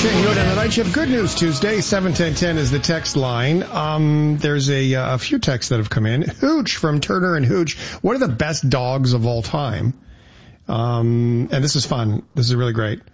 Shane Yoda on the Night Shift. Good news Tuesday, 71010 is the text line. There's a few texts that have come in. Hooch from Turner and Hooch. What are the best dogs of all time? And this is fun. This is really great.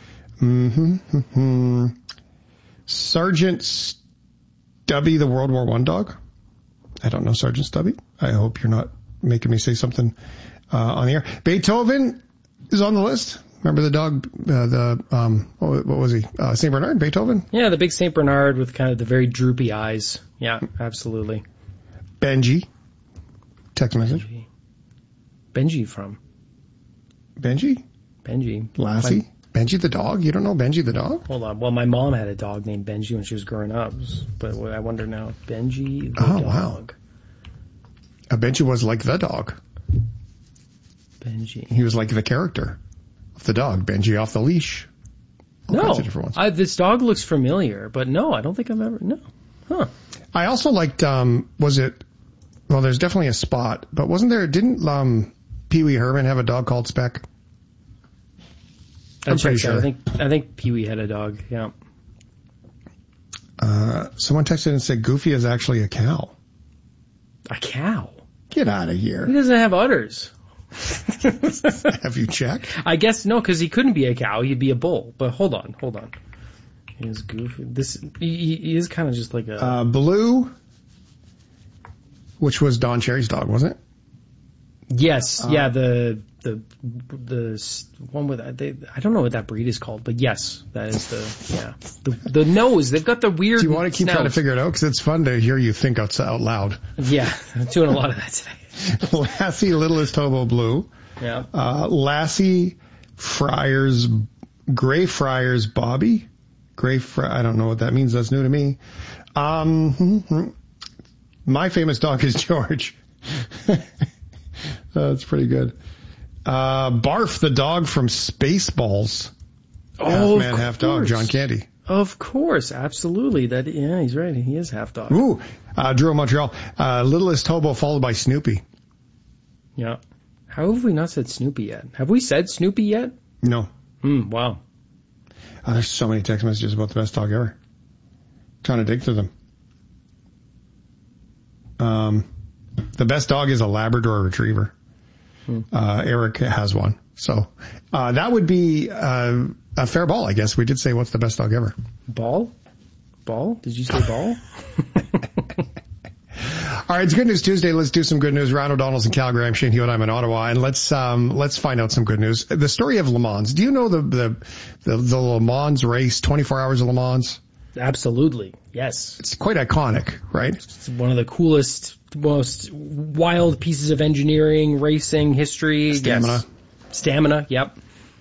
Sergeant Stubby, the World War I dog. I don't know Sergeant Stubby. I hope you're not making me say something on the air. Beethoven is on the list. Remember the dog, what was he? St. Bernard, Beethoven? Yeah, the big St. Bernard with kind of the very droopy eyes. Yeah, absolutely. Benji. Text message. Benji from? Benji? Benji. Lassie? Benji the dog? You don't know Benji the dog? Hold on. Well, my mom had a dog named Benji when she was growing up. But I wonder now. Benji the dog. Wow. Benji was like the dog. Benji. He was like the character of the dog. Benji off the leash. No. This dog looks familiar, but no, I don't think I've ever... No. Huh. I also liked, well, there's definitely a Spot, but didn't Pee Wee Herman have a dog called Speck? I'm pretty sure. I think Pee Wee had a dog, yeah. Someone texted and said Goofy is actually a cow. A cow? Get out of here. He doesn't have udders. Have you checked? I guess no, because he couldn't be a cow. He'd be a bull. But hold on. He is Goofy. He is kind of just like a... Blue, which was Don Cherry's dog, wasn't it? Yes. Yeah, the one with... I don't know what that breed is called, but yes, that is the nose. They've got the weird... Do you want to keep trying to figure it out? Because it's fun to hear you think out loud. Yeah, I'm doing a lot of that today. Lassie, Littlest Hobo Blue. Yeah. Lassie, Gray Friars Bobby. I don't know what that means. That's new to me. My famous dog is George. That's pretty good. Barf, the dog from Spaceballs. Oh, half man, half dog, John Candy. Of course, absolutely. He's right. He is half dog. Ooh, Drew Montreal. Littlest Hobo followed by Snoopy. Yeah. How have we not said Snoopy yet? Have we said Snoopy yet? No. Wow. There's so many text messages about the best dog ever. Trying to dig through them. The best dog is a Labrador Retriever. Eric has one. So that would be a fair ball, I guess. We did say what's the best dog ever. Ball? Did you say ball? All right, it's Good News Tuesday. Let's do some good news. Ron O'Donnell's in Calgary. I'm Shane Hewitt. I'm in Ottawa. And let's find out some good news. The story of Le Mans. Do you know the Le Mans race, 24 Hours of Le Mans? Absolutely. Yes. It's quite iconic, right? It's one of the coolest, most wild pieces of engineering, racing history. Stamina. Yes. Stamina. Yep.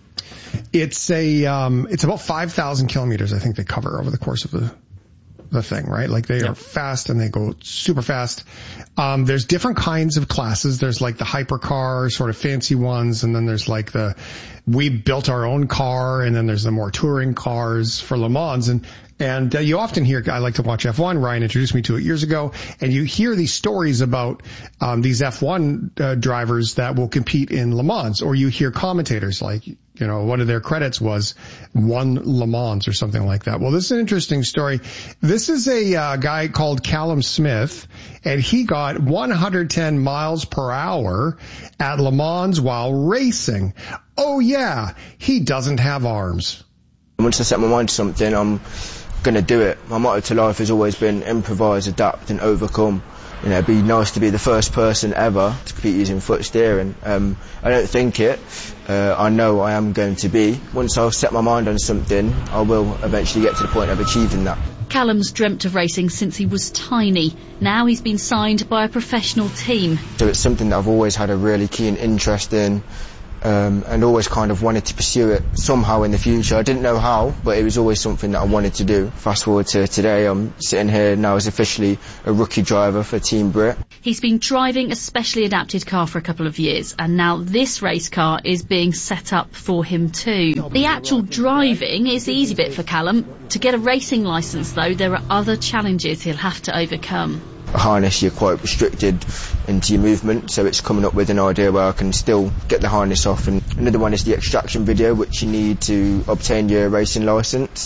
It's about 5,000 kilometers, I think they cover over the course of the thing, right? Like they are fast and they go super fast. There's different kinds of classes. There's like the hypercar, sort of fancy ones. And then there's like we built our own car. And then there's the more touring cars for Le Mans. And you often hear, I like to watch F1. Ryan introduced me to it years ago. And you hear these stories about these F1 drivers that will compete in Le Mans. Or you hear commentators like, one of their credits was won Le Mans or something like that. Well, this is an interesting story. This is a guy called Callum Smith, and he got 110 miles per hour at Le Mans while racing. Oh, yeah, he doesn't have arms. Once I set my mind to something, I'm going to do it. My motto to life has always been improvise, adapt, and overcome. It'd be nice to be the first person ever to compete using foot steering. I don't think it. I know I am going to be. Once I've set my mind on something, I will eventually get to the point of achieving that. Callum's dreamt of racing since he was tiny. Now he's been signed by a professional team. So it's something that I've always had a really keen interest in. And always kind of wanted to pursue it somehow in the future. I didn't know how, but it was always something that I wanted to do. Fast forward to today, I'm sitting here now as officially a rookie driver for Team Brit. He's been driving a specially adapted car for a couple of years, and now this race car is being set up for him too. The actual driving is the easy bit for Callum. To get a racing licence, though, there are other challenges he'll have to overcome. A harness, you're quite restricted into your movement, so it's coming up with an idea where I can still get the harness off. And another one is the extraction video, which you need to obtain your racing licence.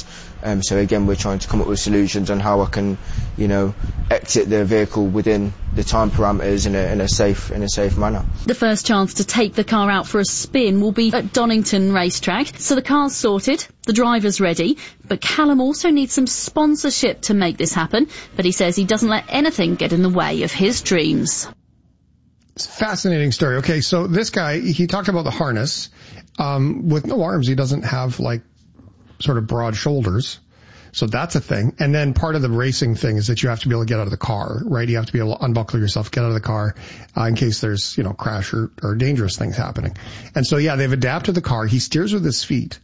So again, we're trying to come up with solutions on how I can, exit the vehicle within the time parameters in a safe manner. The first chance to take the car out for a spin will be at Donington Racetrack. So the car's sorted, the driver's ready, but Callum also needs some sponsorship to make this happen. But he says he doesn't let anything get in the way of his dreams. It's a fascinating story. Okay, so this guy, he talked about the harness. With no arms, he doesn't have sort of broad shoulders. So that's a thing. And then part of the racing thing is that you have to be able to get out of the car, right? You have to be able to unbuckle yourself, get out of the car, in case there's, crash or dangerous things happening. And so, yeah, they've adapted the car. He steers with his feet,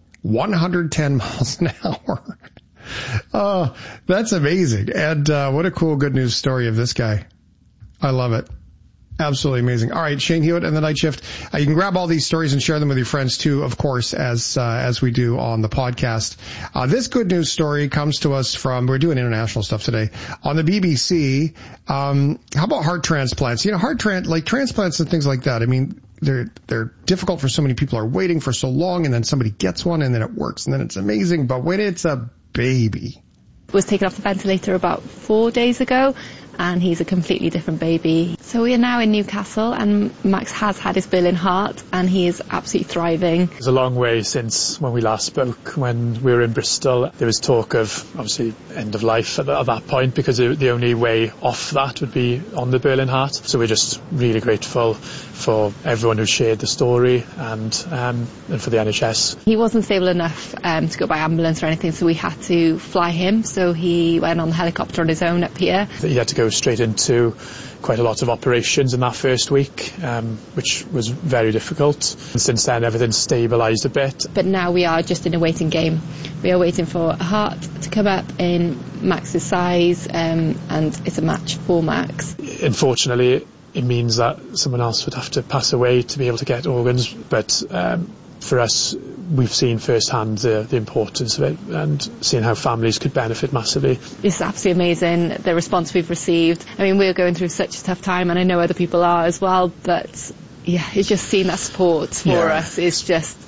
110 miles an hour. Oh, that's amazing. And, what a cool good news story of this guy. I love it. Absolutely amazing. All right, Shane Hewitt and the Night Shift. You can grab all these stories and share them with your friends too, of course, as we do on the podcast. This good news story comes to us from, we're doing international stuff today, on the BBC. How about heart transplants? Transplants and things like that. I mean, they're difficult for so many people are waiting for so long, and then somebody gets one and then it works and then it's amazing. But when it's a baby. Was taken off the ventilator about 4 days ago, and he's a completely different baby. So we are now in Newcastle, and Max has had his Berlin heart, and he is absolutely thriving. It's a long way since when we last spoke. When we were in Bristol, there was talk of, obviously, end of life at that point, because the only way off that would be on the Berlin heart. So we're just really grateful for everyone who shared the story and for the NHS. He wasn't stable enough to go by ambulance or anything, so we had to fly him. So he went on the helicopter on his own up here. He had to go straight into quite a lot of operations in that first week, which was very difficult. And since then, everything's stabilised a bit. But now we are just in a waiting game. We are waiting for a heart to come up in Max's size, and it's a match for Max. Unfortunately, it means that someone else would have to pass away to be able to get organs, but for us, we've seen firsthand the importance of it and seeing how families could benefit massively. It's absolutely amazing, the response we've received. I mean, we're going through such a tough time, and I know other people are as well, but yeah, it's just seeing that support for us is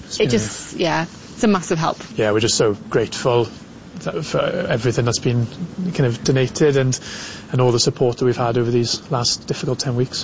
it's a massive help. Yeah, we're just so grateful for everything that's been kind of donated and all the support that we've had over these last difficult 10 weeks.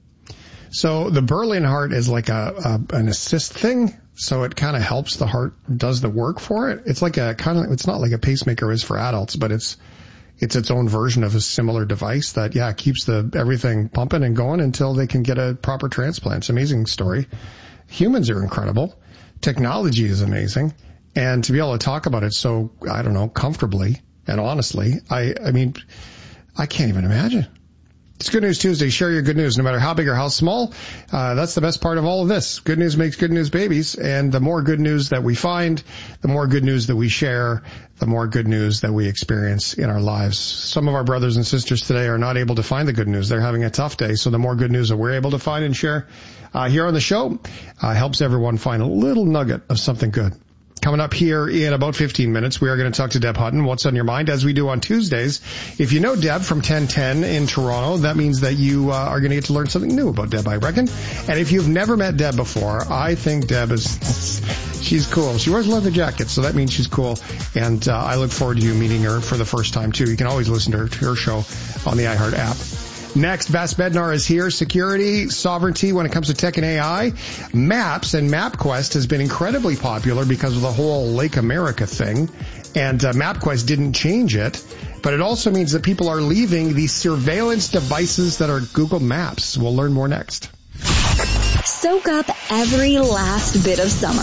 So the Berlin heart is like an assist thing. So it kind of helps the heart, does the work for it. It's like it's not like a pacemaker is for adults, but it's its own version of a similar device that, keeps everything pumping and going until they can get a proper transplant. It's an amazing story. Humans are incredible. Technology is amazing. And to be able to talk about it so, comfortably and honestly, I mean, I can't even imagine. It's Good News Tuesday. Share your good news, no matter how big or how small. That's the best part of all of this. Good news makes good news babies. And the more good news that we find, the more good news that we share, the more good news that we experience in our lives. Some of our brothers and sisters today are not able to find the good news. They're having a tough day. So the more good news that we're able to find and share here on the show helps everyone find a little nugget of something good. Coming up here in about 15 minutes, we are going to talk to Deb Hutton. What's on your mind, as we do on Tuesdays. If you know Deb from 1010 in Toronto, that means that you are going to get to learn something new about Deb, I reckon. And if you've never met Deb before, I think Deb she's cool. She wears leather jackets, so that means she's cool. And I look forward to you meeting her for the first time, too. You can always listen to her show on the iHeart app. Next, Vas Bednar is here. Security, sovereignty when it comes to tech and AI. Maps and MapQuest has been incredibly popular because of the whole Lake America thing. And MapQuest didn't change it. But it also means that people are leaving these surveillance devices that are Google Maps. We'll learn more next. Soak up every last bit of summer.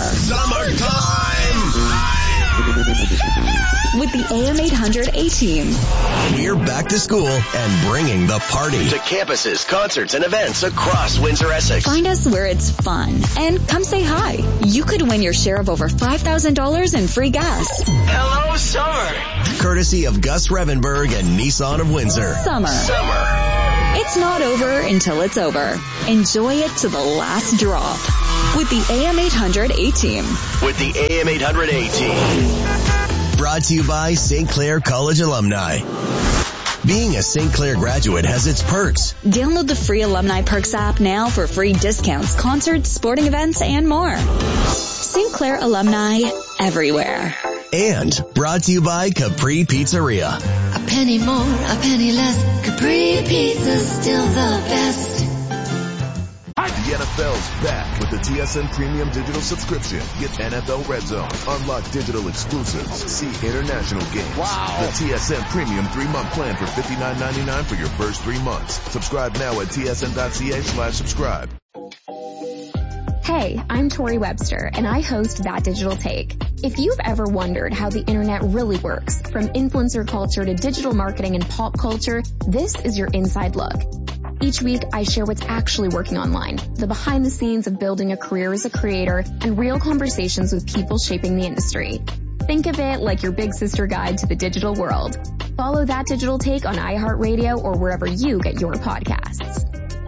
Summertime! With the AM800 A-Team. We're back to school and bringing the party to campuses, concerts, and events across Windsor-Essex. Find us where it's fun and come say hi. You could win your share of over $5,000 in free gas. Hello, summer. Courtesy of Gus Revenberg and Nissan of Windsor. Summer. It's not over until it's over. Enjoy it to the last drop. With the AM800 A-Team. With the AM800 A-Team. Brought to you by St. Clair College alumni. Being a St. Clair graduate has its perks. Download the free Alumni Perks app now for free discounts, concerts, sporting events, and more. St. Clair alumni everywhere. And brought to you by Capri Pizzeria. A penny more, a penny less. Capri Pizza's still the best. The NFL's back with the TSN Premium Digital subscription. Get NFL Red Zone, unlock digital exclusives, see international games. Wow. The TSN Premium 3-month plan for $59.99 for your first 3 months. Subscribe now at tsn.ca/subscribe. Hey, I'm Tori Webster, and I host That Digital Take. If you've ever wondered how the internet really works, from influencer culture to digital marketing and pop culture, this is your inside look. Each week, I share what's actually working online, the behind the scenes of building a career as a creator, and real conversations with people shaping the industry. Think of it like your big sister guide to the digital world. Follow That Digital Take on iHeartRadio or wherever you get your podcasts.